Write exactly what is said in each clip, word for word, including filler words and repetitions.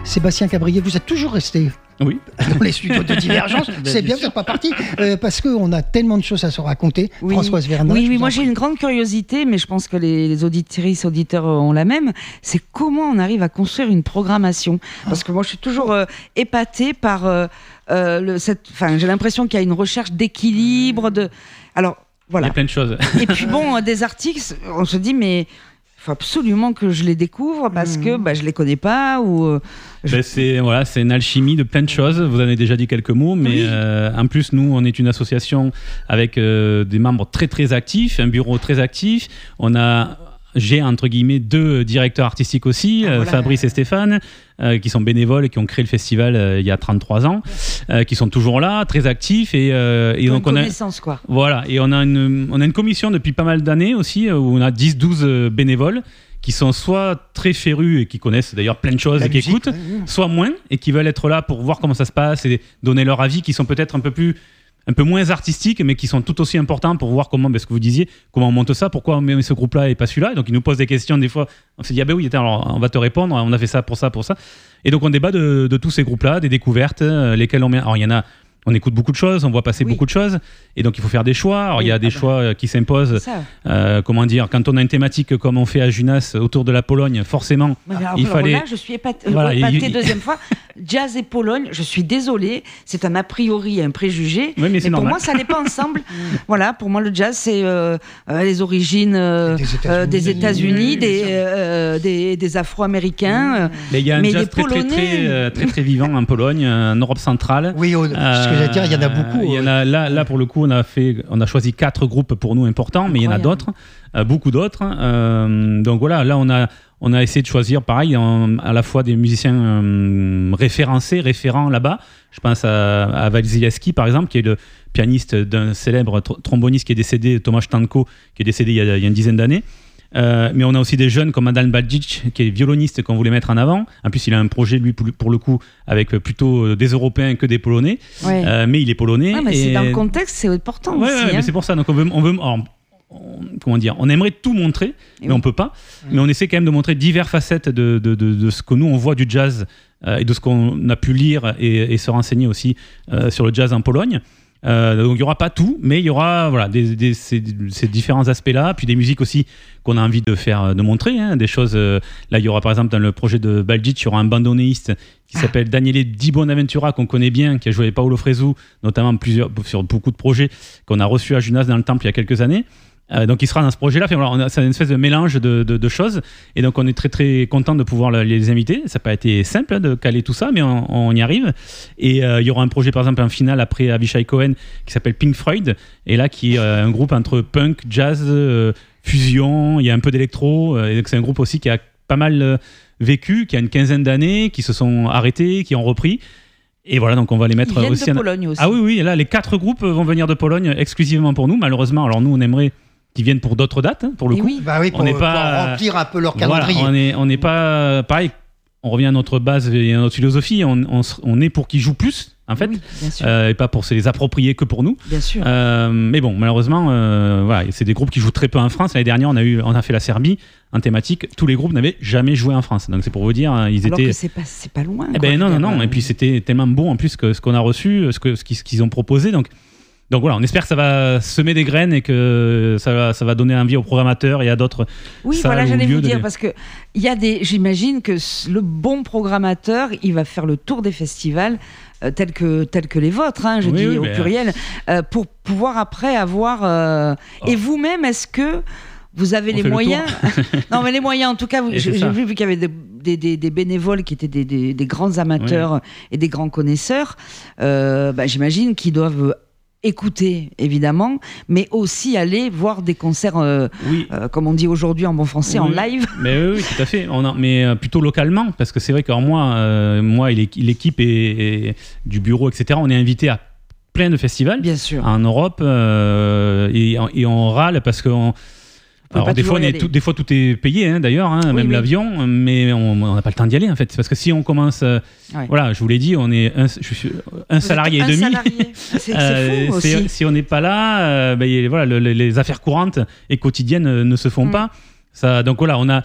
Sébastien Cabrier, vous êtes toujours resté oui. dans les studios de Divergence. C'est bien, vous n'êtes pas parti, euh, parce qu'on a tellement de choses à se raconter. Oui. Françoise Vernin. Oui, oui moi j'ai une grande curiosité, mais je pense que les, les auditrices, auditeurs ont la même. C'est comment on arrive à construire une programmation. Parce que moi je suis toujours euh, épatée par... Euh, euh, le, cette, j'ai l'impression qu'il y a une recherche d'équilibre. De... Alors, voilà. Il y a plein de choses. Et puis bon, des articles, on se dit, mais... Il faut absolument que je les découvre parce mmh. que bah, je ne les connais pas. Ou, euh, je... ben c'est, voilà, c'est une alchimie de plein de choses. Vous en avez déjà dit quelques mots, mais oui. euh, en plus, nous, on est une association avec euh, des membres très, très actifs, un bureau très actif. On a... J'ai, entre guillemets, deux directeurs artistiques aussi, ah, voilà. Fabrice et Stéphane, euh, qui sont bénévoles, qui ont créé le festival euh, il y a trente-trois ans, euh, qui sont toujours là, très actifs. Et, euh, et donc on a, quoi. Voilà, et on a, une, on a une commission depuis pas mal d'années aussi, où on a dix douze bénévoles, qui sont soit très férus et qui connaissent d'ailleurs plein de choses La et qui musique, écoutent, ouais. soit moins, et qui veulent être là pour voir comment ça se passe et donner leur avis, qui sont peut-être un peu plus... un peu moins artistiques, mais qui sont tout aussi importants pour voir comment, ben, ce que vous disiez, comment on monte ça, pourquoi on met ce groupe-là et pas celui-là. Et donc, ils nous posent des questions, des fois, on se dit, ah ben oui, attends, alors, on va te répondre, on a fait ça pour ça, pour ça. Et donc, on débat de, de tous ces groupes-là, des découvertes, euh, lesquelles on met. Alors, il y en a, on écoute beaucoup de choses, on voit passer oui. beaucoup de choses, et donc il faut faire des choix. Alors, oui, il y a des ah ben, choix qui s'imposent. Euh, comment dire, quand on a une thématique comme on fait à Junas autour de la Pologne, forcément, alors, il alors fallait. Là, je suis épatée, voilà, épatée il... deuxième fois. Jazz et Pologne, je suis désolée, c'est un a priori, un préjugé, oui, mais, mais pour normal. moi, ça n'est pas ensemble. Voilà, pour moi, le jazz, c'est euh, euh, les origines euh, des États-Unis, euh, des, États-Unis, des, euh, des, des Afro-Américains. Mais il y a un mais jazz très, Polonais... très, très, très, très, très vivant en Pologne, en Europe centrale. Oui, oh, euh, ce que j'allais dire, il y en a beaucoup. Il y en a, là, là, pour le coup, on a, fait, on a choisi quatre groupes pour nous importants, mais il y en a d'autres, euh, beaucoup d'autres. Euh, donc voilà, là, on a... On a essayé de choisir, pareil, en, à la fois des musiciens euh, référencés, référents là-bas. Je pense à, à Walzilewski, par exemple, qui est le pianiste d'un célèbre tr- tromboniste qui est décédé, Tomasz Tanko, qui est décédé il y a, il y a une dizaine d'années. Euh, mais on a aussi des jeunes comme Adam Baldzic, qui est violoniste qu'on voulait mettre en avant. En plus, il a un projet, lui, pour, pour le coup, avec plutôt des Européens que des Polonais. Ouais. Euh, mais il est polonais. Ouais, mais et... c'est dans le contexte, c'est important ouais, aussi. Ouais, hein. mais c'est pour ça. Donc on veut... On veut alors, On, comment dire, on aimerait tout montrer, et mais oui. on peut pas. Oui. Mais on essaie quand même de montrer diverses facettes de, de, de, de ce que nous on voit du jazz euh, et de ce qu'on a pu lire et, et se renseigner aussi euh, sur le jazz en Pologne. Euh, donc il y aura pas tout, mais il y aura voilà des, des ces, ces différents aspects-là, puis des musiques aussi qu'on a envie de faire, de montrer, hein, des choses. Euh, là, il y aura par exemple dans le projet de Baldzic, il y aura un bandonéiste qui ah. s'appelle Daniele Di Bonaventura qu'on connaît bien, qui a joué avec Paolo Fresu, notamment plusieurs sur beaucoup de projets qu'on a reçus à Junas dans le Temple il y a quelques années. Euh, donc il sera dans ce projet-là. Enfin, voilà, on a, c'est une espèce de mélange de, de, de choses, et donc on est très très content de pouvoir les inviter. Ça n'a pas été simple hein, de caler tout ça, mais on, on y arrive. Et euh, il y aura un projet par exemple en finale après Avishai Cohen qui s'appelle Pink Floyd, et là qui est euh, un groupe entre punk, jazz, euh, fusion. Il y a un peu d'électro. Euh, et donc c'est un groupe aussi qui a pas mal euh, vécu, qui a une quinzaine d'années, qui se sont arrêtés, qui ont repris. Et voilà, donc on va les mettre Ils viennent aussi. de en... Pologne aussi. Ah oui, oui, là les quatre groupes vont venir de Pologne exclusivement pour nous, malheureusement. Alors nous, on aimerait qu'ils viennent pour d'autres dates, hein, pour le et coup. Oui. Bah oui, pour, on n'est pour pas remplir un peu leur calendrier. Voilà, on n'est on n'est pas pareil. On revient à notre base et à notre philosophie. On, on, on est pour qu'ils jouent plus, en fait, oui, bien sûr. Euh, et pas pour se les approprier que pour nous. Bien sûr. Euh, mais bon, malheureusement, euh, voilà, c'est des groupes qui jouent très peu en France. L'année dernière, on a eu, on a fait la Serbie en thématique. Tous les groupes n'avaient jamais joué en France. Donc c'est pour vous dire, ils Alors étaient. Que c'est pas, c'est pas loin. Eh ben non, non, non. Et puis c'était tellement bon en plus que ce qu'on a reçu, ce que ce qu'ils, ce qu'ils ont proposé. Donc. Donc voilà, on espère que ça va semer des graines et que ça va, ça va donner envie aux programmateurs et à d'autres. Oui, voilà, j'allais vous dire, de... parce que il y a des, j'imagine que le bon programmateur, il va faire le tour des festivals euh, tels que tels que les vôtres, hein, je oui, dis oui, au pluriel, euh, pour pouvoir après avoir. Euh... Oh. Et vous-même, est-ce que vous avez on les moyens Non, mais les moyens, en tout cas, vous, j'ai, j'ai vu, vu qu'il y avait des, des, des, des bénévoles qui étaient des, des, des grands amateurs oui. et des grands connaisseurs. Euh, bah, j'imagine qu'ils doivent écouter, évidemment, mais aussi aller voir des concerts, euh, oui. euh, comme on dit aujourd'hui en bon français, oui. en live. Mais oui, oui, tout à fait. On a, mais euh, plutôt localement, parce que c'est vrai que moi, euh, moi et l'équipe et, et du bureau, et cetera, on est invité à plein de festivals. Bien sûr. En Europe, euh, et, et on râle parce qu'on... Alors des fois, on est tout, des fois tout est payé hein, d'ailleurs, hein, oui, même oui. l'avion, mais on n'a pas le temps d'y aller en fait. C'est parce que si on commence, euh, ouais. voilà, je vous l'ai dit, on est un, je suis un vous salarié et demi. Salarié. C'est, c'est euh, fou c'est, aussi. Si on n'est pas là, euh, ben, voilà, le, les affaires courantes et quotidiennes ne se font mm. pas. Ça, donc voilà, on a,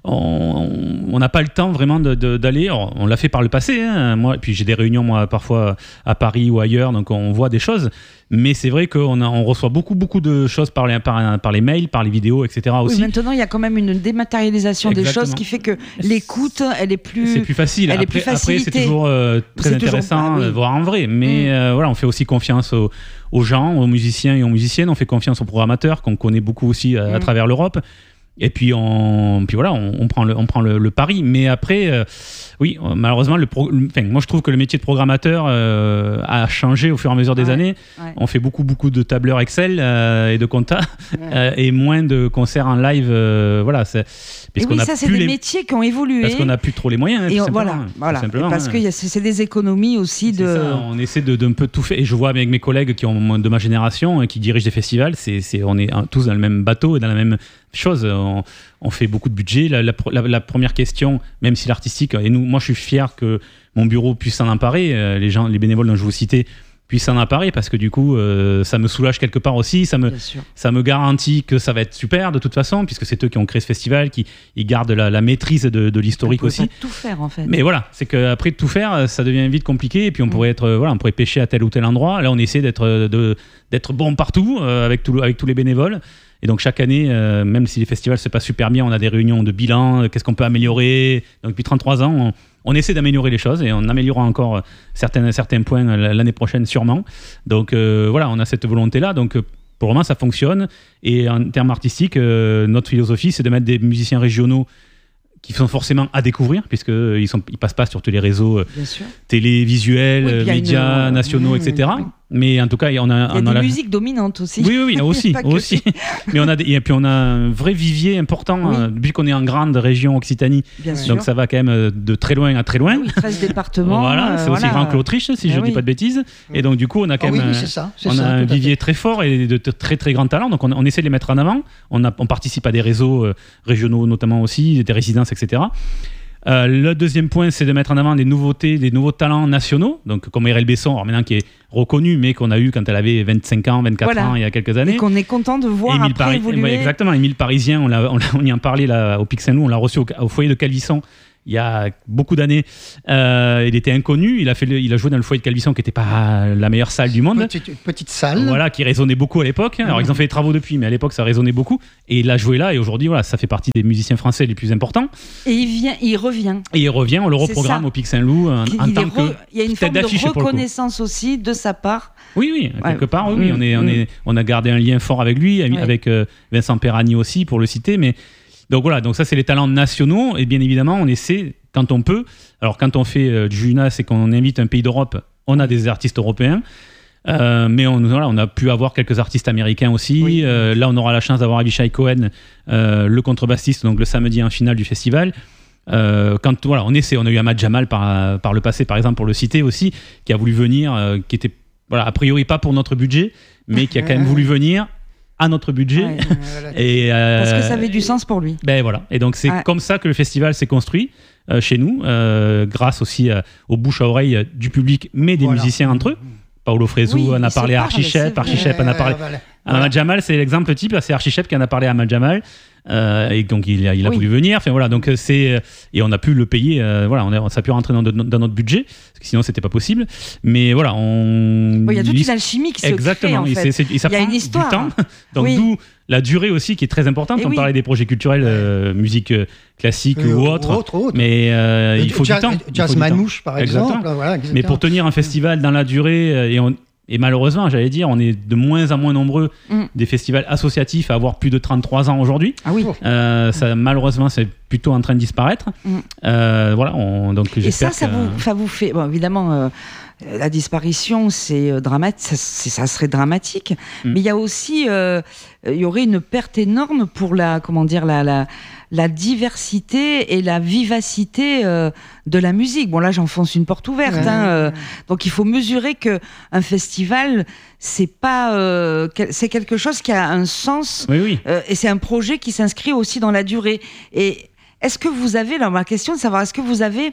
on n'a pas le temps vraiment de, de, d'aller. Alors, on l'a fait par le passé. Hein, moi, et puis j'ai des réunions moi parfois à Paris ou ailleurs, donc on voit des choses. Mais c'est vrai qu'on a, on reçoit beaucoup, beaucoup de choses par les, par, par les mails, par les vidéos, et cetera. Aussi. Oui, maintenant, il y a quand même une dématérialisation Exactement. Des choses qui fait que l'écoute, elle est plus C'est plus facile. Elle après, est plus après, c'est toujours euh, très c'est intéressant toujours... ah, oui. de voir en vrai. Mais mmh. euh, voilà, on fait aussi confiance aux, aux gens, aux musiciens et aux musiciennes. On fait confiance aux programmateurs qu'on connaît beaucoup aussi à, mmh. à travers l'Europe. Et puis, on, puis voilà, on, on prend, le, on prend le, le pari. Mais après, euh, oui, malheureusement, le pro, le, enfin, moi je trouve que le métier de programmateur euh, a changé au fur et à mesure des ouais, années. Ouais. On fait beaucoup, beaucoup de tableurs Excel euh, et de compta ouais. euh, et moins de concerts en live. Euh, voilà, c'est, et oui, ça, c'est des les... métiers qui ont évolué. Parce qu'on n'a plus trop les moyens. Et on, voilà, voilà. Parce hein. que c'est, c'est des économies aussi de. Ça, on essaie de, de un peu tout faire. Et je vois avec mes collègues qui ont de ma génération, qui dirigent des festivals, c'est, c'est, on est tous dans le même bateau et dans la même chose. On, on fait beaucoup de budget. La, la, la, la première question, même si l'artistique, et nous, moi je suis fier que mon bureau puisse s'en emparer, les gens, les bénévoles dont je vous citais, puissent s'en emparer parce que du coup, euh, ça me soulage quelque part aussi. Ça me, ça me garantit que ça va être super de toute façon, puisque c'est eux qui ont créé ce festival, qui ils gardent la, la maîtrise de, de l'historique aussi. On peut pas tout faire en fait. Mais voilà, c'est qu'après tout faire, ça devient vite compliqué. Et puis on mmh. pourrait être, voilà, on pourrait pêcher à tel ou tel endroit. Là, on essaie d'être, de, d'être bon partout euh, avec, tout, avec tous les bénévoles. Et donc chaque année, euh, même si les festivals se passent super bien, on a des réunions de bilan, euh, qu'est-ce qu'on peut améliorer. Donc depuis trente-trois ans, on, on essaie d'améliorer les choses et on améliorera encore certains, certains points l'année prochaine sûrement. Donc euh, voilà, on a cette volonté-là. Donc pour le moment, ça fonctionne. Et en termes artistiques, euh, notre philosophie, c'est de mettre des musiciens régionaux qui sont forcément à découvrir, puisqu'ils ne ils passent pas sur tous les réseaux euh, télévisuels, oui, médias une... nationaux, mmh, et cetera. Oui. Mais en tout cas, on a, il y a on des a la... musiques dominantes aussi. Oui, oui, oui aussi. aussi. Mais on a des... et puis on a un vrai vivier important, oui. euh, depuis qu'on est en grande région Occitanie. Bien donc sûr. Ça va quand même de très loin à très loin. Oui, treize départements. Voilà, c'est euh, aussi voilà. grand que l'Autriche, si ben je ne oui. dis pas de bêtises. Et donc du coup, on a quand même oh, oui, oui, c'est ça, c'est on ça, a un vivier très fort et de très très grands talents. Donc on, on essaie de les mettre en avant. On, a, on participe à des réseaux euh, régionaux notamment aussi, des résidences, et cetera. Euh, le deuxième point, c'est de mettre en avant des nouveautés, des nouveaux talents nationaux, donc comme Erel Besson, alors maintenant qui est reconnue, mais qu'on a eu quand elle avait vingt-cinq ans, vingt-quatre voilà. ans, il y a quelques années. Et qu'on est content de voir Émile après Pari- évoluer. Ouais, exactement, Émile Parisien, on, l'a, on, l'a, on y en parlait là, au Pic Saint-Loup, on l'a reçu au, au foyer de Calvisson il y a beaucoup d'années. Euh, il était inconnu, il a, fait le, il a joué dans le foyer de Calvisson qui n'était pas la meilleure salle du monde. Petite, petite salle. Voilà, qui résonnait beaucoup à l'époque. Alors mmh. ils ont fait des travaux depuis, mais à l'époque ça résonnait beaucoup. Et il a joué là, et aujourd'hui, voilà, ça fait partie des musiciens français les plus importants. Et il, vient, il revient. Et il revient, on le reprogramme au Pic Saint-Loup en, en tant re... que il y a une forme de reconnaissance aussi de sa part. Oui, oui, quelque ouais. part, oui. Mmh. On, est, on, est, on a gardé un lien fort avec lui, ouais. avec euh, Vincent Perani aussi, pour le citer. Mais donc voilà, donc ça c'est les talents nationaux, et bien évidemment, on essaie quand on peut. Alors quand on fait euh, du Juna, c'est qu'on invite un pays d'Europe, on a des artistes européens. Euh, mais on, voilà, on a pu avoir quelques artistes américains aussi. Oui. Euh, là, on aura la chance d'avoir Avishai Cohen, euh, le contrebassiste, donc le samedi en finale du festival. Euh, quand voilà, on essaie, on a eu Ahmad Jamal par, par le passé, par exemple, pour le citer aussi, qui a voulu venir, euh, qui était voilà, a priori pas pour notre budget, mais qui a quand même voulu venir à notre budget. Ouais, voilà. Et, euh, parce que ça avait du sens pour lui. Ben voilà. Et donc c'est ouais. comme ça que le festival s'est construit euh, chez nous, euh, grâce aussi euh, aux bouches à oreille du public, mais des voilà. musiciens entre eux. Paolo Fresu oui, en a parlé à Archichep, Archichep en a parlé. Voilà. Ahmad Jamal, c'est l'exemple type, c'est Archichep qui en a parlé à Ahmad Jamal. Euh, et donc il a, il a oui. voulu venir. Enfin voilà, donc c'est et on a pu le payer. Euh, voilà, on a, ça a pu rentrer dans, dans notre budget parce que sinon c'était pas possible. Mais voilà, on. Il y a toute une alchimie qui se exactement. crée en fait. C'est, c'est, et ça il y a prend une histoire. Du temps. Donc oui. d'où la durée aussi qui est très importante. Et on oui. parlait des projets culturels, euh, musique euh, classique euh, ou autre. autre, autre. Mais euh, il faut jazz, du temps. Jazz Manouche par exemple. Voilà, mais pour tenir un festival dans la durée et on Et malheureusement, j'allais dire, on est de moins en moins nombreux mm. des festivals associatifs à avoir plus de trente-trois ans aujourd'hui. Ah oui. Euh, ça, malheureusement, c'est plutôt en train de disparaître. Mm. Euh, voilà, on, donc Et ça, que... ça, vous, ça vous fait... Bon, évidemment, euh, la disparition, c'est euh, dramatique, ça, c'est, ça serait dramatique. Mm. Mais il y a aussi... Euh, il y aurait une perte énorme pour la... Comment dire la, la, la diversité et la vivacité euh, de la musique. Bon, là, j'enfonce une porte ouverte. Ouais. Hein, euh, donc, il faut mesurer qu'un festival, c'est pas, euh, c'est quelque chose qui a un sens. Oui, oui. Euh, et c'est un projet qui s'inscrit aussi dans la durée. Et est-ce que vous avez, là, ma question de savoir, est-ce que vous avez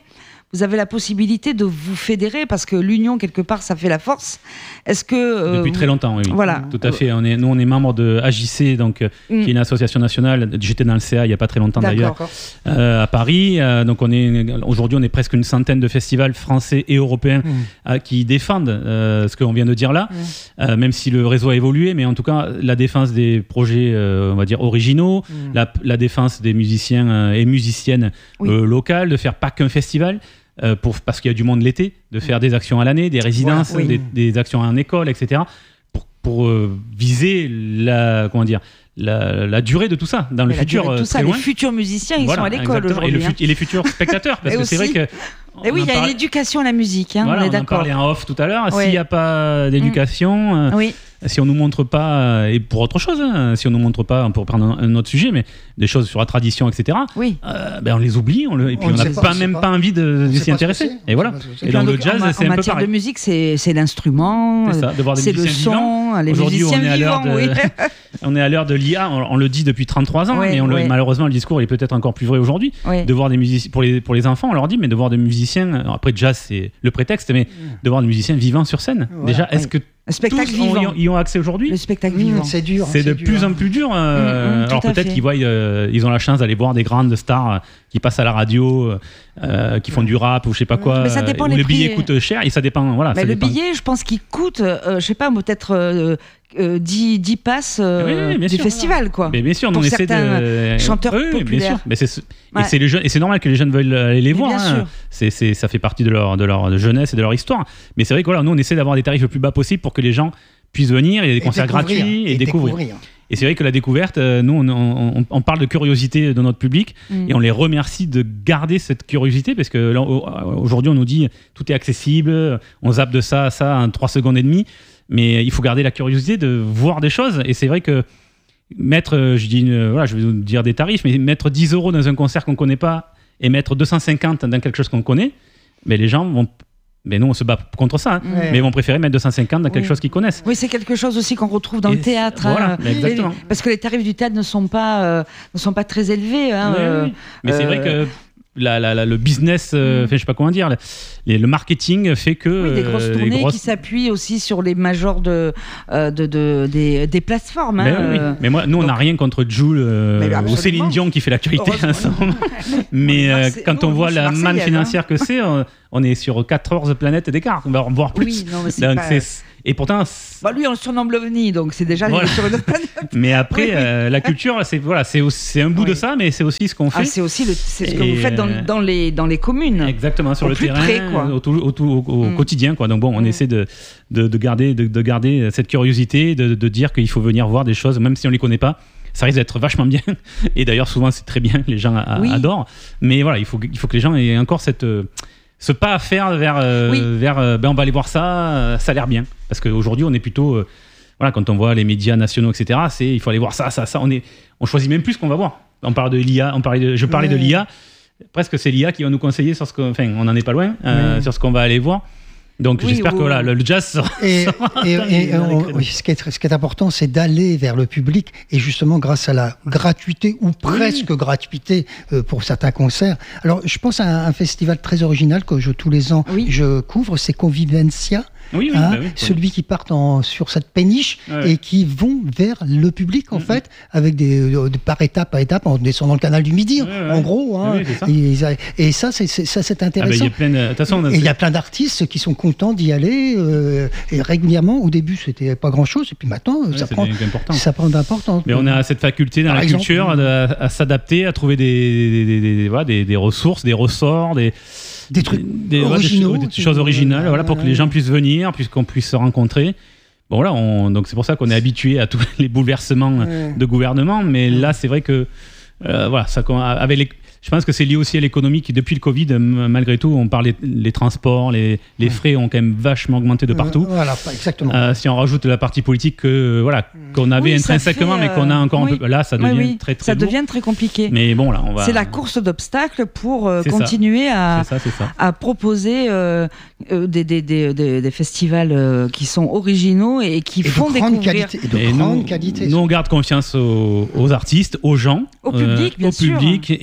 vous avez la possibilité de vous fédérer parce que l'union quelque part ça fait la force. Est-ce que euh, depuis très longtemps, oui, oui. Voilà. Tout à fait. On est, nous, on est membre de A J C, donc mm. qui est une association nationale. J'étais dans le C A il y a pas très longtemps D'accord. d'ailleurs euh, à Paris. Euh, donc on est aujourd'hui, on est presque une centaine de festivals français et européens mm. euh, qui défendent euh, ce qu'on vient de dire là. Mm. Euh, même si le réseau a évolué, mais en tout cas la défense des projets, euh, on va dire originaux, mm. la, la défense des musiciens euh, et musiciennes oui. euh, locales, de faire pas qu'un festival. Euh, pour, parce qu'il y a du monde l'été, de faire des actions à l'année, des résidences, ouais, oui. des, des actions en école, et cetera. Pour, pour euh, viser la, comment dire, la, la durée de tout ça dans le Mais futur. Tout ça, loin. Les futurs musiciens, ils voilà, sont à l'école aujourd'hui. Et, le, hein. et les futurs spectateurs, parce que aussi. c'est vrai que. Et oui, il y a parlé... une éducation à la musique, hein, voilà, on est on d'accord. On en parlait en off tout à l'heure. Ouais. S'il n'y a pas d'éducation. Mmh. Euh, oui. Si on nous montre pas, et pour autre chose, hein, si on nous montre pas, on peut prendre un, un autre sujet, mais des choses sur la tradition, et cetera. Oui. Euh, ben on les oublie, on le, et puis on n'a pas, pas même pas, pas envie de, de s'y intéresser. Et voilà. Et dans le jazz, en, c'est en un peu pareil. En matière de musique, c'est, c'est l'instrument, c'est, ça, de voir des c'est le son, vivants. Les Aujourd'hui, musiciens on est vivants. À l'heure de, oui. on est à l'heure de l'I A. On, on le dit depuis trente-trois ans, ouais, et on ouais. le, malheureusement le discours est peut-être encore plus vrai aujourd'hui. Ouais. De voir des musiciens pour les pour les enfants, on leur dit, mais de voir des musiciens. Alors après, jazz c'est le prétexte, mais de voir des musiciens vivants sur scène. Déjà, est-ce que le spectacle tous vivant. y ont accès aujourd'hui. Le spectacle vivant. Mmh, c'est dur. C'est, c'est de dur, plus hein. en plus dur. Euh, mmh, mmh, alors peut-être fait. qu'ils voient, euh, ils ont la chance d'aller voir des grandes stars euh, qui passent à la radio, euh, qui font du rap ou je sais pas quoi. Mais ça dépend où les le prix. billet coûte cher et ça dépend. Voilà. Mais ça le dépend. billet, je pense qu'il coûte, euh, je sais pas, peut-être. Euh, Euh, dix, dix passes euh, oui, oui, du sûr, festival quoi. Mais bien sûr, pour on essaie de chanteurs oui, populaires. Bien sûr. Mais c'est ouais. et c'est les jeunes et c'est normal que les jeunes veulent aller les mais voir. Hein. C'est, c'est ça fait partie de leur de leur jeunesse et de leur histoire. Mais c'est vrai que voilà, nous on essaie d'avoir des tarifs le plus bas possible pour que les gens puissent venir. Il y a des et concerts gratuits et, et découvrir. découvrir. Et c'est vrai que la découverte, nous on, on, on parle de curiosité de notre public mm. et on les remercie de garder cette curiosité parce que là, aujourd'hui on nous dit tout est accessible, on zappe de ça à ça en trois secondes et demie. Mais il faut garder la curiosité de voir des choses. Et c'est vrai que mettre, je dis, une, voilà, je vais vous dire des tarifs, mais mettre dix euros dans un concert qu'on ne connaît pas et mettre deux cent cinquante dans quelque chose qu'on connaît, mais les gens vont. Mais nous, on se bat contre ça, hein, ouais. mais ils vont préférer mettre deux cent cinquante dans quelque oui. chose qu'ils connaissent. Oui, c'est quelque chose aussi qu'on retrouve dans et le théâtre. Voilà, hein, exactement. Les, parce que les tarifs du théâtre ne sont pas, euh, ne sont pas très élevés. Hein, oui, euh, oui. Mais euh, c'est vrai que. La, la, la, le business, euh, mm. fait, je sais pas comment dire, le, le marketing fait que oui, des grosses euh, tournées grosses... qui s'appuient aussi sur les majors de, euh, de, de des, des plateformes. Hein, mais, oui, oui. mais moi, nous, on n'a rien contre Jul euh, ou Céline Dion qui fait l'actualité ensemble. mais euh, quand on voit la manne financière hein. que c'est, on, on est sur quatorze planètes d'écart, on va en voir plus. Oui, non, mais c'est Donc, pas... c'est... Et pourtant, bah lui on le surnomme l'OVNI, donc c'est déjà voilà. sur une autre planète. Mais après, oui. euh, la culture, c'est voilà, c'est, aussi, c'est un bout oui. de ça, mais c'est aussi ce qu'on fait. Ah, c'est aussi le, c'est ce et que vous faites dans, dans les dans les communes. Exactement, sur au le plus terrain, près, quoi. au, au, au, au mm. quotidien, quoi. Donc bon, on mm. essaie de, de, de garder de, de garder cette curiosité, de, de dire qu'il faut venir voir des choses, même si on les connaît pas. Ça risque d'être vachement bien. Et d'ailleurs, souvent, c'est très bien. Les gens a, oui. adorent. Mais voilà, il faut il faut que les gens aient encore cette ce pas à faire vers, euh, oui. vers euh, ben on va aller voir ça, euh, ça a l'air bien. Parce qu'aujourd'hui, on est plutôt, euh, voilà, quand on voit les médias nationaux, et cetera, c'est il faut aller voir ça, ça, ça. On est, on choisit même plus ce qu'on va voir. On parle de l'I A, on parlait de, je parlais ouais. de l'I A. Presque c'est l'I A qui va nous conseiller sur ce qu'on, enfin, on n'en est pas loin, euh, ouais. sur ce qu'on va aller voir. Donc oui, j'espère ou... que voilà, le, le jazz sera. Et, sera et, et, et on, oui, ce, qui est, ce qui est important, c'est d'aller vers le public et justement grâce à la gratuité ou presque oui. gratuité euh, pour certains concerts. Alors, je pense à un, un festival très original que je, tous les ans oui. je couvre, c'est Convivencia. Oui, oui, hein, bah oui, celui qui part en, sur cette péniche ouais. et qui vont vers le public en mm-hmm. fait, avec des, euh, par étape par étape en descendant le canal du Midi, ouais, ouais. en gros. Hein, oui, ça. Et, et ça, c'est, c'est, ça, c'est intéressant. Ah bah, y a plein de, et il y a plein d'artistes qui sont contents d'y aller euh, et régulièrement. Au début, c'était pas grand-chose, et puis maintenant, ouais, ça, prend, ça prend d'importance. Mais on a cette faculté dans par la exemple, culture à, à s'adapter, à trouver des, des, des, des, voilà, des, des ressources, des ressorts, des des trucs des, originaux, des, des choses originales, voilà, pour que les gens puissent venir, puisqu'on puisse se rencontrer. Bon, voilà, on, donc c'est pour ça qu'on est habitué à tous les bouleversements ouais. de gouvernement, mais ouais. là, c'est vrai que euh, voilà, ça, avec les, je pense que c'est lié aussi à l'économie qui, depuis le Covid, malgré tout, on parle des les transports, les, les ouais. frais ont quand même vachement augmenté de partout. Euh, voilà, exactement. Euh, si on rajoute la partie politique que, voilà, qu'on avait oui, intrinsèquement, fait, euh, mais qu'on a encore oui. un peu. Là, ça devient oui, oui. très, très Ça lourd. devient très compliqué. Mais bon, là, on va. C'est la course d'obstacles pour euh, continuer à, c'est ça, c'est ça. à proposer euh, euh, des, des, des, des, des festivals euh, qui sont originaux et qui et font de découvrir. Qualité, et de et grande nous, qualité. Nous, on garde confiance aux, aux artistes, aux gens, au public, euh, bien au sûr. public et, et aux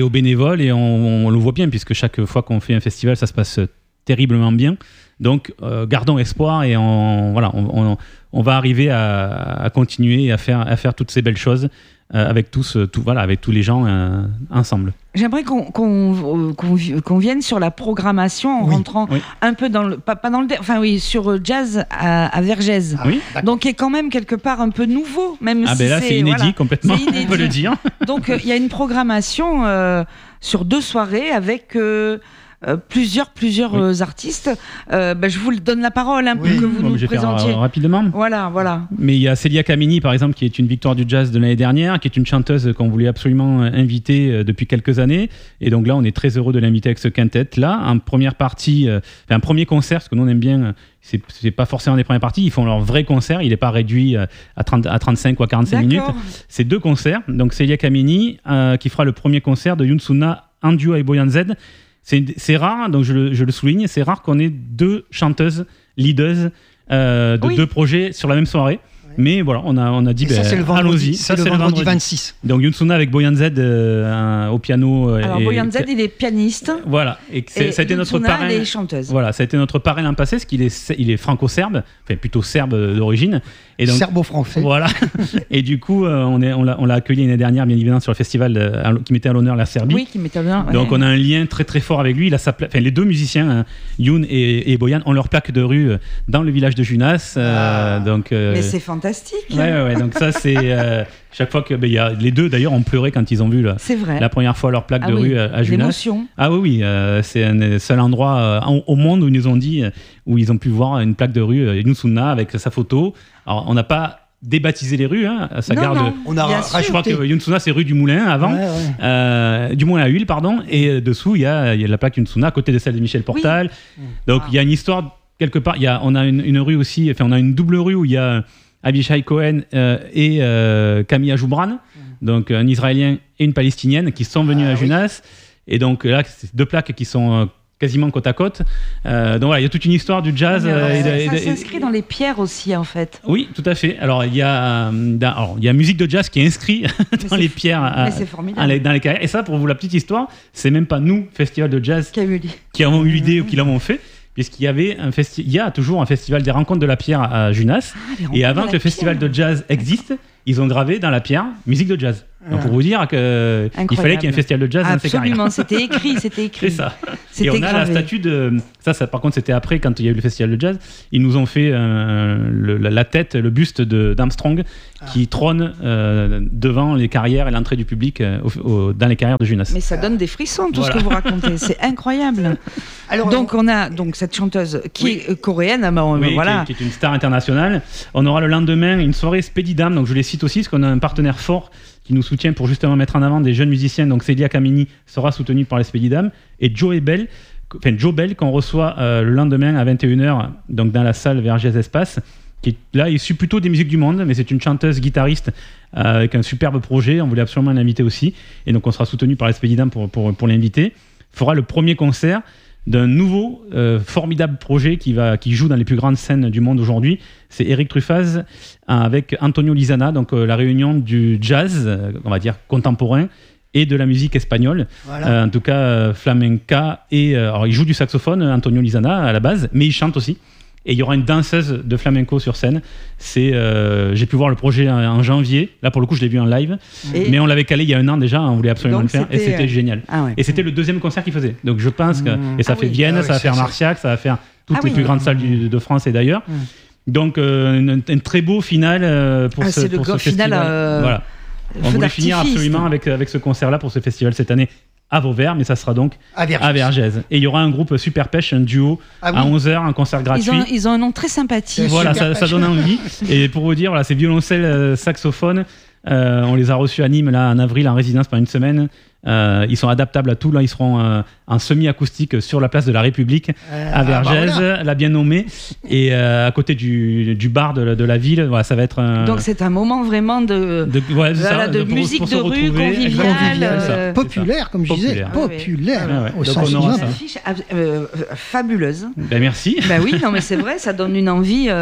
aux bénévoles, et on, on le voit bien, puisque chaque fois qu'on fait un festival, ça se passe terriblement bien. Donc, euh, gardons espoir, et on, voilà, on, on, on va arriver à, à continuer et à faire, à faire toutes ces belles choses euh, avec, tous, tout, voilà, avec tous les gens euh, ensemble. J'aimerais qu'on, qu'on, qu'on, qu'on vienne sur la programmation en oui. rentrant oui. un peu dans le... Pas, pas dans le... Enfin oui, sur Jazz à, à Vergès. Ah, oui. Donc, qui est quand même quelque part un peu nouveau, même ah si ben là, c'est... c'est inédit, voilà, complètement, c'est inédit. On peut le dire. Donc, il euh, y a une programmation euh, sur deux soirées avec... Euh, Euh, plusieurs plusieurs oui. euh, artistes. Euh, bah, je vous donne la parole hein, oui. pour que vous bon, nous je vais présentiez. Faire, euh, rapidement. Voilà, voilà. Mais il y a Celia Camini, par exemple, qui est une victoire du jazz de l'année dernière, qui est une chanteuse qu'on voulait absolument inviter euh, depuis quelques années. Et donc là, on est très heureux de l'inviter avec ce quintet-là. En première partie, euh, enfin, un premier concert, parce que nous, on aime bien... C'est, c'est pas forcément des premières parties, ils font leur vrai concert, il n'est pas réduit à, trente, à trente-cinq ou à quarante-cinq minutes. C'est deux concerts. Donc Celia Camini, euh, qui fera le premier concert de Yunsuna en duo avec Boyan Z. C'est, c'est rare, donc je le, je le souligne, c'est rare qu'on ait deux chanteuses, leaders euh, de oui. deux projets sur la même soirée. Mais voilà, on a, on a dit, ben, ça, c'est le vendredi, allons-y. Ça, c'est, c'est le vendredi vingt-six. Donc Yunsuna avec Boyan Z euh, un, au piano. Alors et, Boyan Z, il est pianiste. Voilà, et, et ça a été notre parrain. Elle est chanteuse. Voilà, ça a été notre parrain l'an passé, parce qu'il est, il est franco-serbe, enfin plutôt serbe d'origine. Et donc, serbo-français. Voilà. Et du coup, euh, on, est, on, l'a, on l'a accueilli l'année dernière, bien évidemment, sur le festival euh, qui mettait à l'honneur la Serbie. Oui, qui mettait à l'honneur. Donc, ouais. on a un lien très très fort avec lui. Il a sa pla- enfin, les deux musiciens, hein, Youn et, et Boyan, ont leur plaque de rue dans le village de Junas. Euh, ah. donc, euh, Mais c'est fantastique. Ouais, ouais, ouais. Donc ça, c'est euh, chaque fois que ben, y a, les deux d'ailleurs ont pleuré quand ils ont vu la, c'est vrai. la première fois leur plaque ah de oui. rue à, à Junas. L'émotion. Ah oui, oui. Euh, c'est un seul endroit euh, au monde où ils nous ont dit où ils ont pu voir une plaque de rue euh, Yunsuna avec sa photo. Alors, on n'a pas débaptiser les rues, hein, ça non, garde. Non, on a rajouté. Je crois que Yunsuna c'est rue du Moulin avant, ouais, ouais. Euh, du Moulin à huile pardon, et dessous il y a, il y a la plaque Yunsuna à côté de celle de Michel Portal. Oui. Donc il ah. y a une histoire quelque part. Il y a, on a une, une rue aussi, enfin on a une double rue où il y a Avishai Cohen euh, et euh, Camilla Joubran, mm. donc un Israélien et une Palestinienne qui sont venus ah, à Junas. Oui. Et donc là c'est deux plaques qui sont euh, quasiment côte à côte. Euh, donc voilà, il y a toute une histoire du jazz. Alors, euh, ça, et, ça et, s'inscrit dans les pierres aussi, en fait. Oui, tout à fait. Alors, il y a, euh, alors, il y a musique de jazz qui est inscrit dans les pierres. À, mais c'est formidable. À, dans les carrières. Et ça, pour vous, la petite histoire, c'est même pas nous, Festival de Jazz, qui, a eu qui avons eu l'idée ou qui l'avons fait. Puisqu'il y avait un festi- il y a toujours un festival des rencontres de la pierre à Junas. Ah, et avant que le festival de jazz existe, ils ont gravé dans la pierre musique de jazz. Donc pour vous dire qu'il fallait qu'il y ait un festival de jazz dans ces carrières. Absolument, c'était écrit, c'était écrit. C'est ça. C'était et on a gravé. la statue de... Ça, ça, par contre, c'était après, quand il y a eu le festival de jazz. Ils nous ont fait euh, le, la tête, le buste de, d'Armstrong ah. qui trône euh, devant les carrières et l'entrée du public euh, au, au, dans les carrières de Junas. Mais ça donne des frissons, tout voilà. ce que vous racontez. C'est incroyable. Alors, donc, on a donc cette chanteuse qui oui. est coréenne. Ah ben, oui, voilà. qui, est, qui est une star internationale. On aura le lendemain une soirée Spedidam. Donc, je les cite aussi, parce qu'on a un partenaire fort qui nous soutient pour justement mettre en avant des jeunes musiciens. Donc Celia Camini sera soutenue par les Spedidam et Joe Bell, enfin Joe Bell qu'on reçoit euh, le lendemain à vingt et une heures donc dans la salle Vergès Espace, qui est là issue plutôt des musiques du monde, mais c'est une chanteuse guitariste euh, avec un superbe projet. On voulait absolument l'inviter aussi, et donc on sera soutenu par les Spedidam pour, pour, pour l'inviter. Fera le premier concert d'un nouveau euh, formidable projet qui, va, qui joue dans les plus grandes scènes du monde aujourd'hui. C'est Eric Truffaz avec Antonio Lizana, donc euh, la réunion du jazz, euh, on va dire contemporain, et de la musique espagnole, voilà. euh, en tout cas euh, flamenca. Et, euh, alors il joue du saxophone, Antonio Lizana, à la base, mais il chante aussi. Et il y aura une danseuse de flamenco sur scène. C'est, euh, j'ai pu voir le projet en, en janvier. Là, pour le coup, je l'ai vu en live. Et mais on l'avait calé il y a un an déjà. On voulait absolument le faire. Et c'était euh... génial. Ah ouais. Et c'était le deuxième concert qu'il faisait. Donc je pense que... Mmh. Et ça ah fait oui. Vienne, ah oui, ça va faire Marciac, ça va faire toutes ah les oui. plus grandes salles du, de France et d'ailleurs. Mmh. Donc euh, un, un très beau final euh, pour ah, ce, c'est pour le ce final, festival. Euh... Voilà. On voulait finir absolument avec, avec ce concert-là pour ce festival cette année à Vauvert, mais ça sera donc à Vergès. à Vergès. Et il y aura un groupe Super Pêche, un duo ah oui. à onze heures, un concert gratuit. Ils ont, ils ont un nom très sympathique. Voilà, ça, ça donne envie. Et pour vous dire, voilà, c'est violoncelle, euh, saxophone. Euh, on les a reçus à Nîmes là, en avril en résidence pendant une semaine. Euh, ils sont adaptables à tout. Là, ils seront euh, en semi-acoustique sur la place de la République euh, à Vergès, ah bah voilà. la bien nommée, et euh, à côté du, du bar de, de la ville. Voilà, ça va être un... Donc c'est un moment vraiment de, de, ouais, voilà, ça, de, de pour, musique pour de rue, conviviale, euh, populaire, comme je disais, populaire, populaire ah ouais. au sens une affiche euh, fabuleuse. Ben merci. Ben oui, non mais c'est vrai, ça donne une envie. Euh,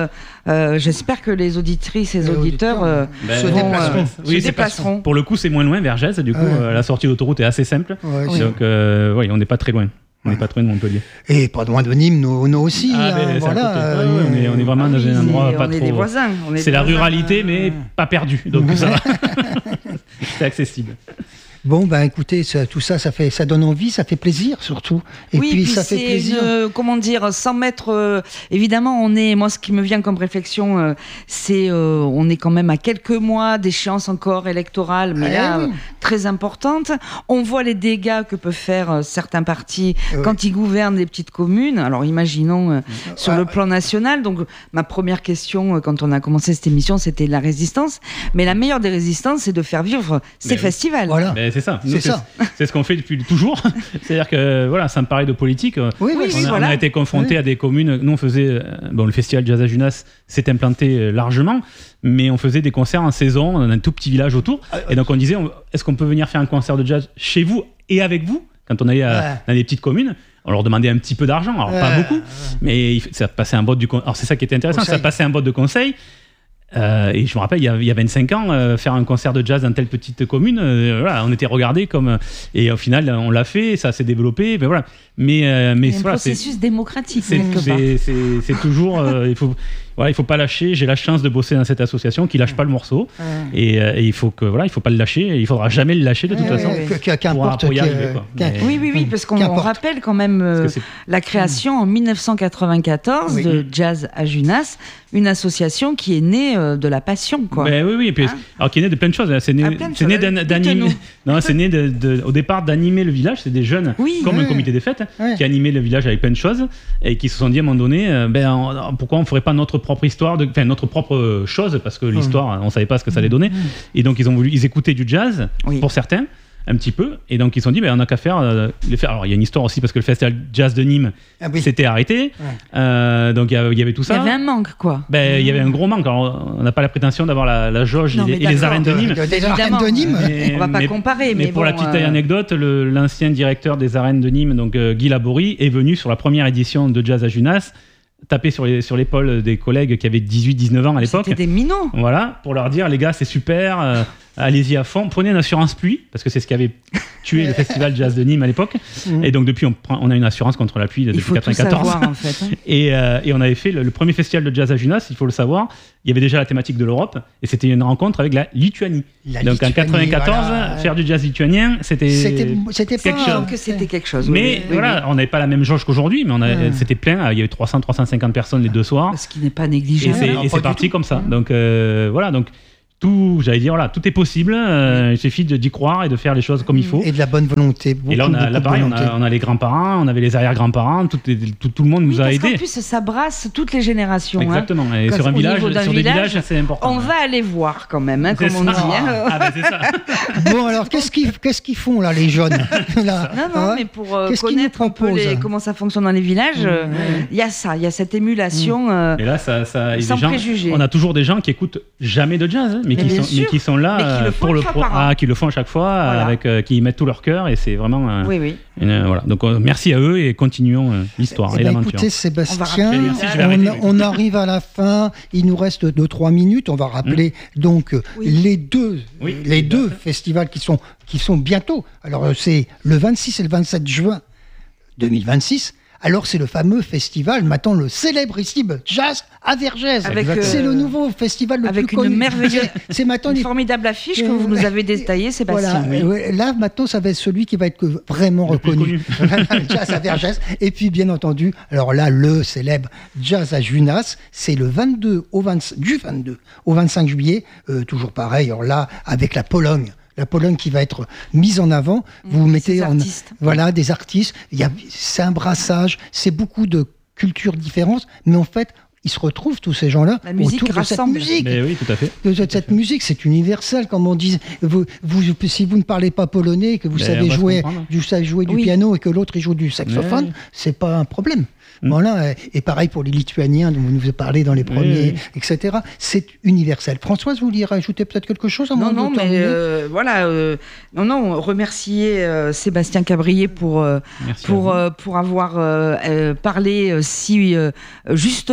Euh, j'espère que les auditrices et les auditeurs euh, ben, se, vont, déplaceront. Euh, oui, se déplaceront. Pour le coup, c'est moins loin, Vergès. Du coup, ouais. euh, la sortie d'autoroute est assez simple. Ouais, donc, euh, oui, on n'est pas très loin. On n'est pas très loin de Montpellier. Et pas loin de Nîmes, nous, nous aussi. Ah, hein, ben, voilà, euh, ouais, on, est, on est vraiment ah, dans oui, un endroit pas on trop. Est des voisins. On est c'est des la voisins. ruralité, mais pas perdu. Donc ça va. C'est accessible. Bon, ben écoutez, ça, tout ça, ça, fait, ça donne envie, ça fait plaisir surtout. Et oui, puis, puis ça fait plaisir. Une, comment dire, sans mettre. Euh, évidemment, on est. Moi, ce qui me vient comme réflexion, euh, c'est. Euh, on est quand même à quelques mois d'échéance encore électorale, mais eh là, oui. euh, très importante. On voit les dégâts que peuvent faire euh, certains partis oui. quand ils gouvernent les petites communes. Alors, imaginons euh, sur ah, le plan national. Donc, ma première question, euh, quand on a commencé cette émission, c'était la résistance. Mais la meilleure des résistances, c'est de faire vivre ces mais festivals. Voilà. Mais c'est ça. Nous, c'est, c'est, ça. C'est ce qu'on fait depuis toujours. C'est-à-dire que voilà, ça me parlait de politique. Oui, oui, on, oui, a, voilà. on a été confrontés oui. à des communes. Nous, on faisait bon, le festival Jazz à Junas s'est implanté largement, mais on faisait des concerts en saison dans un tout petit village autour. Ah, et donc on disait, on, est-ce qu'on peut venir faire un concert de jazz chez vous et avec vous quand on allait à, ouais. dans des petites communes? On leur demandait un petit peu d'argent, alors ouais. pas beaucoup, ouais. mais ça passait un vote du. Con... Alors c'est ça qui était intéressant, conseil. Ça passait un vote de conseil. Euh, et je me rappelle, il y a, il y a vingt-cinq ans, euh, faire un concert de jazz dans telle petite commune, euh, voilà, on était regardés comme. Et au final, on l'a fait, ça s'est développé. Ben voilà. Mais, euh, mais c'est un voilà, processus c'est, démocratique. C'est, c'est, c'est, c'est toujours. Euh, il faut. Voilà, il faut pas lâcher. J'ai la chance de bosser dans cette association qui lâche pas le morceau, ouais. et, euh, et il faut que voilà, il faut pas le lâcher. Et il faudra jamais le lâcher de toute ouais, façon. Ouais, ouais. Qu'importe. Pour, pour y arriver, quoi. Mais... Oui, oui, oui, parce qu'on on rappelle quand même euh, la création en dix-neuf cent quatre-vingt-quatorze oui. de Jazz à Junas, une association qui est née euh, de la passion, quoi. Ben oui, oui. Et puis, hein alors qui est née de plein de choses. C'est né, ah, c'est né d'animer. Non, c'est né de, de, au départ d'animer le village. C'est des jeunes, oui, comme ouais. un comité des fêtes, ouais. qui animaient le village avec plein de choses et qui se sont dit à un moment donné, euh, ben on, pourquoi on ferait pas notre propre histoire, de, enfin notre propre chose, parce que l'histoire, on savait pas ce que ça allait donner. Et donc ils ont voulu, ils écoutaient du jazz oui. pour certains. Un petit peu, et donc ils se sont dit, ben, on n'a qu'à faire, euh, les faire. Alors il y a une histoire aussi parce que le festival jazz de Nîmes ah, oui. s'était arrêté, ouais. euh, donc il y, y avait tout ça. Il y avait un manque, quoi. Ben il mmh. y avait un gros manque. Alors on n'a pas la prétention d'avoir la, la jauge non, et, les, et les arènes de Nîmes. Des arènes de Nîmes. Mais, on va pas mais, comparer, mais, mais pour bon, la petite euh... anecdote, le, l'ancien directeur des arènes de Nîmes, donc euh, Guy Laborie, est venu sur la première édition de Jazz à Junas. Taper sur, les, sur l'épaule des collègues qui avaient dix-huit dix-neuf ans à l'époque. C'était des minots. Voilà, pour leur dire, les gars, c'est super, euh, allez-y à fond, prenez une assurance pluie, parce que c'est ce qui avait tué le festival Jazz de Nîmes à l'époque. Mmh. Et donc, depuis, on, prend, on a une assurance contre la pluie depuis il faut quatre-vingt-quatorze. Tout savoir, en fait, hein. et, euh, et on avait fait le, le premier festival de Jazz à Junas, il faut le savoir. Il y avait déjà la thématique de l'Europe, et c'était une rencontre avec la Lituanie. La donc, Lituanie, en quatre-vingt-quatorze, voilà. Faire du jazz lituanien, c'était, c'était, c'était quelque pas chose. Que c'était quelque chose. Mais oui, voilà, oui. on n'avait pas la même jauge qu'aujourd'hui, mais on a, mmh. c'était plein. Il y avait trois cents à trois cent cinquante personnes les deux soirs. Ce qui n'est pas négligeable. Et c'est, non, et c'est parti comme ça. Donc euh, voilà, donc tout, j'allais dire, voilà, tout est possible. Euh, il suffit de, d'y croire et de faire les choses comme il faut. Et de la bonne volonté. Beaucoup, et là, on a, là pareil, on a, on a les grands-parents, on avait les arrière-grands-parents, tout, tout, tout le monde oui, nous a aidés. Parce qu'en plus, ça brasse toutes les générations. Exactement. Hein. Et quand sur un village, sur village, des villages, c'est important. On hein. va aller voir quand même, hein, comme c'est on ça. dit. Hein. Ah, ben c'est ça. Bon, alors, qu'est-ce qu'ils, qu'est-ce qu'ils font, là, les jeunes là, Non, non, hein mais pour euh, connaître un peu les, comment ça fonctionne dans les villages, il mmh, euh, ouais. y a ça, il y a cette émulation. Mmh. Euh, et là, ça, ça, sans gens, préjugés. On a toujours des gens qui écoutent jamais de jazz, hein, mais, mais, qui sont, mais qui sont là euh, pour le pro- ah, qui le font à chaque fois, voilà. avec, euh, qui y mettent tout leur cœur, et c'est vraiment. Euh, oui, oui. Une, euh, voilà. Donc euh, merci à eux et continuons euh, l'histoire et, et ben, l'aventure. Écoutez, Sébastien, on, merci, on, arrêter, on arrive à la fin. Il nous reste deux trois minutes. On va rappeler mmh. donc oui. les deux, oui, les deux festivals qui sont qui sont bientôt. Alors c'est le vingt-six et le vingt-sept juin deux mille vingt-six. Alors c'est le fameux festival, maintenant le célébrissime Jazz à Vergès. Avec, euh, c'est le nouveau festival le avec plus connu. Avec une merveilleuse, c'est maintenant une les... formidable affiche que vous nous avez détaillée, Sébastien. Voilà. Oui. Là maintenant ça va être celui qui va être vraiment le reconnu. Jazz à Vergès. Et puis bien entendu, alors là le célèbre Jazz à Junas, c'est le vingt-deux au vingt, du vingt-deux au vingt-cinq juillet, euh, toujours pareil. Alors là avec la Pologne. La Pologne qui va être mise en avant. Vous mmh, mettez en, artistes. voilà des artistes. Il y a, c'est un brassage, c'est beaucoup de cultures différentes, mais en fait, ils se retrouvent tous ces gens-là la musique autour rassemble. de cette musique. Mais oui, tout à fait. De cette, cette musique, c'est universel, comme on dit. Vous, vous, si vous ne parlez pas polonais, que vous mais savez jouer, vous savez jouer du oui. piano et que l'autre il joue du saxophone, oui. c'est pas un problème. Mmh. Voilà, et pareil pour les Lituaniens dont vous nous avez parlé dans les premiers, oui. et cetera. C'est universel. Françoise, vous vouliez rajouter peut-être quelque chose à Non, non, mais euh, voilà, euh, non, non, remercier euh, Sébastien Cabrier pour euh, pour euh, pour avoir euh, euh, parlé euh, si euh, justement de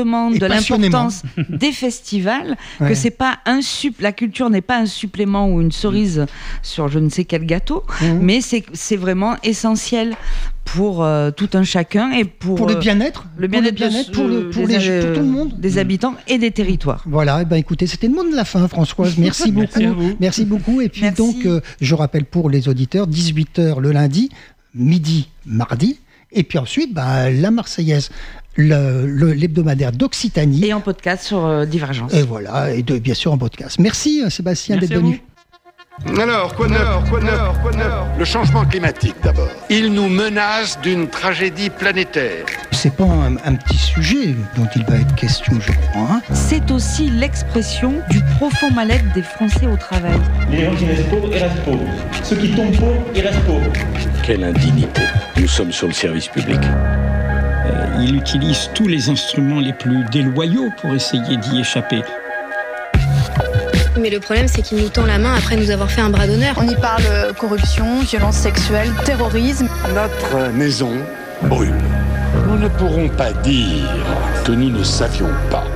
de l'importance des festivals, ouais. que c'est pas un sup, la culture n'est pas un supplément ou une cerise mmh. sur je ne sais quel gâteau, mmh. mais c'est, c'est vraiment essentiel pour euh, tout un chacun et pour, pour le bien-être, le bien-être, pour, le bien-être, pour, le, pour, les, les, pour tout le monde, des habitants et des territoires. Voilà, et ben écoutez, c'était le mot de la fin, Françoise. Merci beaucoup, merci, merci beaucoup. Et puis Merci. donc, euh, je rappelle pour les auditeurs, dix-huit heures le lundi, midi mardi, et puis ensuite, bah, la Marseillaise. Le, le, l'hebdomadaire d'Occitanie. Et en podcast sur euh, Divergence. Et voilà, et de, bien sûr en podcast. Merci Sébastien Merci d'être venu. Alors, quoi neuf, quoi neuf, quoi neuf ? Le changement climatique d'abord. Il nous menace d'une tragédie planétaire. C'est pas un, un petit sujet dont il va être question, je crois. Hein. C'est aussi l'expression du profond mal-être des Français au travail. Les gens qui restent pauvres, ils restent pauvres. Ceux qui tombent pauvres, ils restent pauvres. Quelle indignité. Nous sommes sur le service public. Euh, il utilise tous les instruments les plus déloyaux pour essayer d'y échapper. Mais le problème, c'est qu'il nous tend la main après nous avoir fait un bras d'honneur. On y parle corruption, violence sexuelle, terrorisme. Notre maison brûle. Nous ne pourrons pas dire que nous ne savions pas.